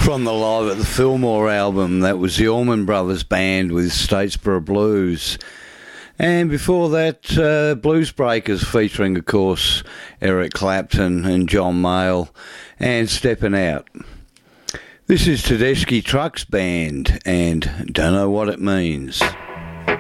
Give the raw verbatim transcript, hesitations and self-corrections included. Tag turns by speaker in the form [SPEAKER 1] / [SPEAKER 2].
[SPEAKER 1] from the Live at the Fillmore album. That was the Allman Brothers Band with Statesboro Blues. And before that, uh, Blues Breakers, featuring, of course, Eric Clapton and John Mayall, and Steppin' Out. This is Tedeschi Trucks Band, and Don't Know What It Means.